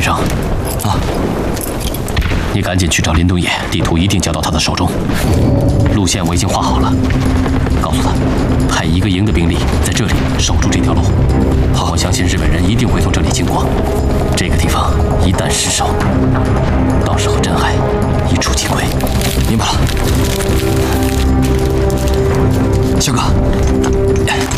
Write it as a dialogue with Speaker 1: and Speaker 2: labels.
Speaker 1: 生，啊，你赶紧去找林东野，地图一定交到他的手中。路线我已经画好了，告诉他，派1个营的兵力在这里守住这条路。好，我相信日本人一定会从这里经过。这个地方一旦失守，到时候真爱一触即溃。明白了，
Speaker 2: 小哥。